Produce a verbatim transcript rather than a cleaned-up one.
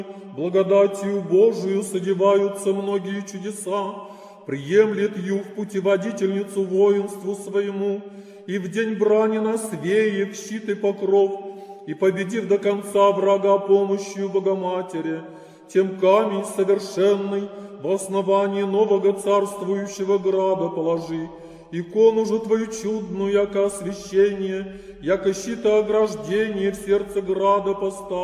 благодатью Божию содеваются многие чудеса, приемлет ю в путеводительницу воинству своему, и в день брани насвеев щит и покров, и победив до конца врага помощью Богоматери, тем камень совершенный в основании нового царствующего града положи, икону же твою чудную, яко освящение, яко щитоограждение в сердце града поставь.